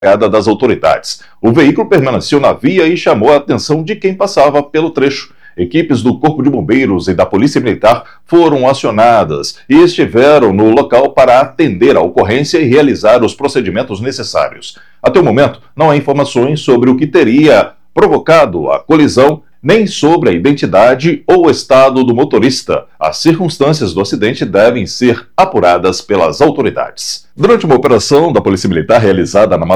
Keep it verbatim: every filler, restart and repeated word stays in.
das autoridades. O veículo permaneceu na via e chamou a atenção de quem passava pelo trecho. Equipes do Corpo de Bombeiros e da Polícia Militar foram acionadas e estiveram no local para atender a ocorrência e realizar os procedimentos necessários. Até o momento, não há informações sobre o que teria provocado a colisão, nem sobre a identidade ou estado do motorista. As circunstâncias do acidente devem ser apuradas pelas autoridades. Durante uma operação da Polícia Militar realizada na